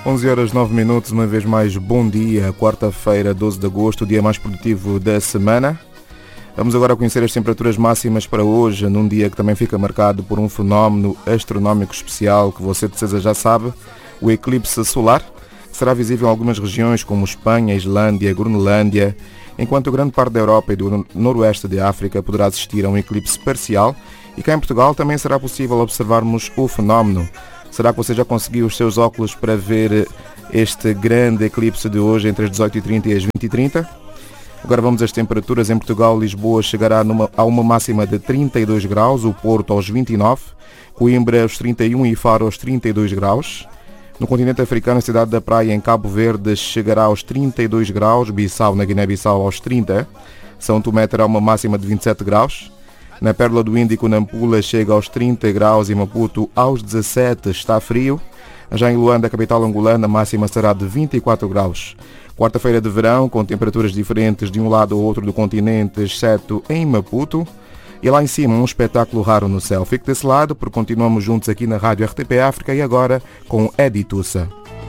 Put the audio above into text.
11 horas 9 minutos, uma vez mais bom dia, quarta-feira, 12 de agosto, o dia mais produtivo da semana. Vamos agora conhecer as temperaturas máximas para hoje, num dia que também fica marcado por um fenómeno astronómico especial que você de certeza já sabe, o eclipse solar, que será visível em algumas regiões como Espanha, Islândia, Groenlândia, enquanto grande parte da Europa e do noroeste de África poderá assistir a um eclipse parcial e cá em Portugal também será possível observarmos o fenómeno. Será que você já conseguiu os seus óculos para ver este grande eclipse de hoje entre as 18h30 e as 20h30? Agora vamos às temperaturas. Em Portugal, Lisboa chegará a uma máxima de 32 graus, o Porto aos 29, Coimbra aos 31 e Faro aos 32 graus. No continente africano, a cidade da Praia, em Cabo Verde, chegará aos 32 graus, Bissau, na Guiné-Bissau, aos 30, São Tomé terá uma máxima de 27 graus. Na Pérola do Índico, Nampula, chega aos 30 graus e Maputo aos 17, está frio. Já em Luanda, a capital angolana, a máxima será de 24 graus. Quarta-feira de verão, com temperaturas diferentes de um lado ao outro do continente, exceto em Maputo. E lá em cima, um espetáculo raro no céu. Fique desse lado, porque continuamos juntos aqui na Rádio RTP África e agora com Edi Tussa.